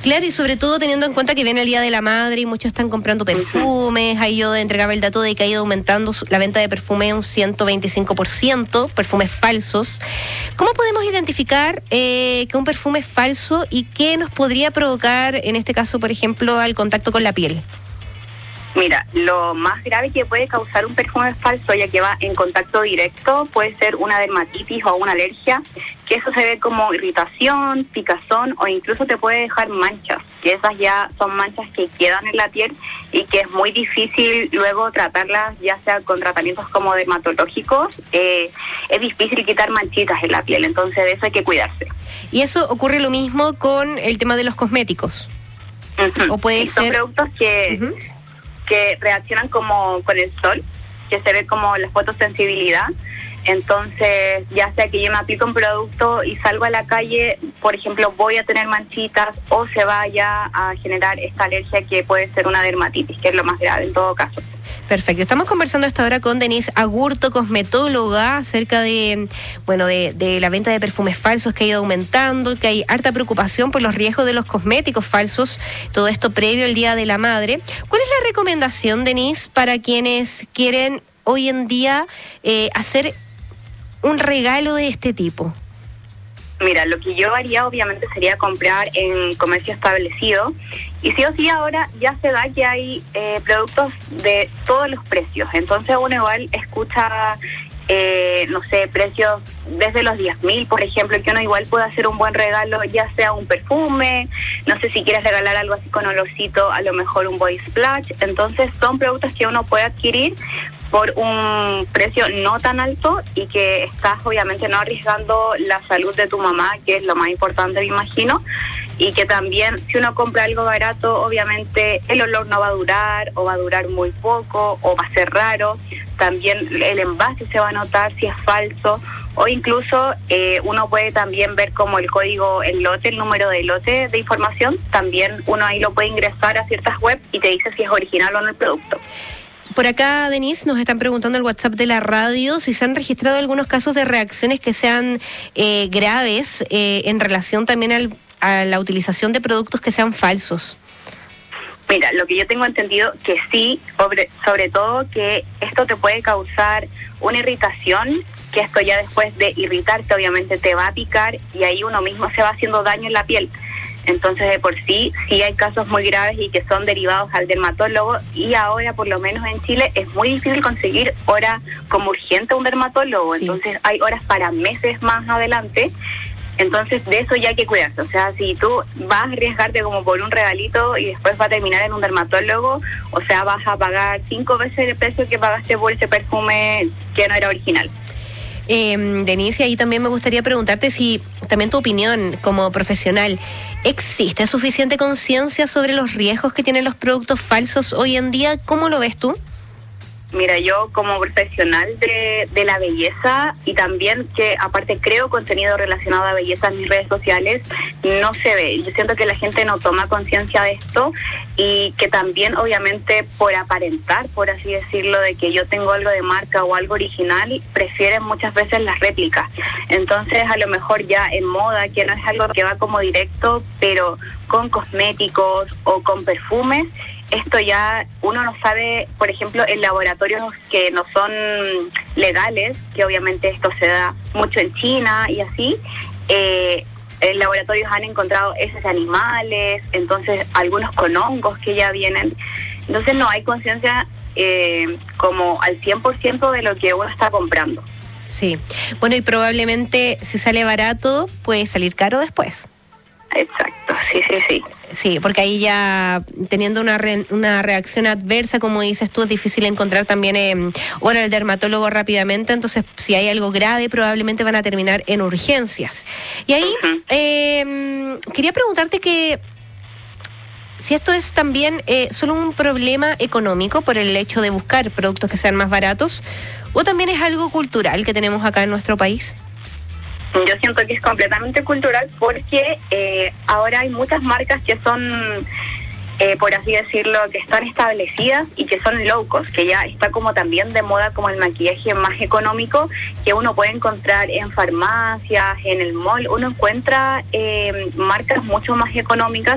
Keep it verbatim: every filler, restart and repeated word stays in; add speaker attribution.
Speaker 1: Claro, y sobre todo teniendo en cuenta que viene el Día de la Madre y muchos están comprando perfumes. Uh-huh. Ahí yo entregaba el dato de que ha ido aumentando la venta de perfume un ciento veinticinco por ciento, perfumes falsos. ¿Cómo podemos identificar eh, que un perfume es falso y qué nos podría provocar, en este caso, por ejemplo, al contacto con la piel?
Speaker 2: Mira, lo más grave que puede causar un perfume falso, ya que va en contacto directo, puede ser una dermatitis o una alergia, que eso se ve como irritación, picazón o incluso te puede dejar manchas, que esas ya son manchas que quedan en la piel y que es muy difícil luego tratarlas, ya sea con tratamientos como dermatológicos, eh, es difícil quitar manchitas en la piel, entonces de eso hay que cuidarse.
Speaker 1: ¿Y eso ocurre lo mismo con el tema de los cosméticos?
Speaker 2: Uh-huh.
Speaker 1: ¿O puede
Speaker 2: y
Speaker 1: ser...
Speaker 2: Son productos que... Uh-huh. que reaccionan como con el sol, que se ve como la fotosensibilidad. Entonces, ya sea que yo me aplico un producto y salgo a la calle, por ejemplo, voy a tener manchitas o se vaya a generar esta alergia que puede ser una dermatitis, que es lo más grave en todo caso.
Speaker 1: Perfecto. Estamos conversando esta hora con Denise Agurto, cosmetóloga, acerca de, bueno, de, de la venta de perfumes falsos que ha ido aumentando, que hay harta preocupación por los riesgos de los cosméticos falsos, todo esto previo al Día de la Madre. ¿Cuál es la recomendación, Denise, para quienes quieren hoy en día eh, hacer un regalo de este tipo?
Speaker 2: Mira, lo que yo haría obviamente sería comprar en comercio establecido y sí o sí ahora ya se da que hay eh, productos de todos los precios, entonces uno igual escucha, eh, no sé, precios desde los diez mil, por ejemplo, que uno igual puede hacer un buen regalo, ya sea un perfume, no sé si quieres regalar algo así con olorcito, a lo mejor un body splash, entonces son productos que uno puede adquirir por un precio no tan alto y que estás obviamente no arriesgando la salud de tu mamá, que es lo más importante, me imagino, y que también si uno compra algo barato, obviamente el olor no va a durar o va a durar muy poco o va a ser raro, también el envase se va a notar si es falso o incluso eh, uno puede también ver como el código, el lote, el número de lote de información, también uno ahí lo puede ingresar a ciertas webs y te dice si es original o no el producto.
Speaker 1: Por acá, Denise, nos están preguntando el WhatsApp de la radio si se han registrado algunos casos de reacciones que sean eh, graves eh, en relación también al, a la utilización de productos que sean falsos.
Speaker 2: Mira, lo que yo tengo entendido que sí, sobre, sobre todo que esto te puede causar una irritación, que esto ya después de irritarte obviamente te va a picar y ahí uno mismo se va haciendo daño en la piel. Entonces, de por sí, sí hay casos muy graves y que son derivados al dermatólogo y ahora, por lo menos en Chile, es muy difícil conseguir hora como urgente a un dermatólogo. Sí. Entonces, hay horas para meses más adelante. Entonces, de eso ya hay que cuidarse. O sea, si tú vas a arriesgarte como por un regalito y después va a terminar en un dermatólogo, o sea, vas a pagar cinco veces el precio que pagaste por ese perfume que no era original.
Speaker 1: Eh, Denise, ahí también me gustaría preguntarte si también tu opinión como profesional, ¿existe suficiente conciencia sobre los riesgos que tienen los productos falsos hoy en día? ¿Cómo lo ves tú?
Speaker 2: Mira, yo como profesional de, de la belleza y también que aparte creo contenido relacionado a belleza en mis redes sociales, no se ve. Yo siento que la gente no toma conciencia de esto y que también obviamente por aparentar, por así decirlo, de que yo tengo algo de marca o algo original, prefieren muchas veces las réplicas. Entonces a lo mejor ya en moda, que no es algo que va como directo, pero con cosméticos o con perfumes, esto ya uno no sabe, por ejemplo, en laboratorios que no son legales, que obviamente esto se da mucho en China y así, eh, en laboratorios han encontrado heces de animales, entonces algunos con hongos que ya vienen. Entonces no hay conciencia eh, como al cien por ciento de lo que uno está comprando.
Speaker 1: Sí, bueno, y probablemente si sale barato puede salir caro después.
Speaker 2: Exacto, sí, sí, sí.
Speaker 1: Sí, porque ahí ya teniendo una re, una reacción adversa, como dices tú, es difícil encontrar también eh, hora al dermatólogo rápidamente, entonces si hay algo grave probablemente van a terminar en urgencias. Y ahí uh-huh. eh, quería preguntarte que si esto es también eh, solo un problema económico por el hecho de buscar productos que sean más baratos, o también es algo cultural que tenemos acá en nuestro país.
Speaker 2: Yo siento que es completamente cultural porque eh, ahora hay muchas marcas que son, eh, por así decirlo, que están establecidas y que son low cost, que ya está como también de moda como el maquillaje más económico que uno puede encontrar en farmacias, en el mall. Uno encuentra eh, marcas mucho más económicas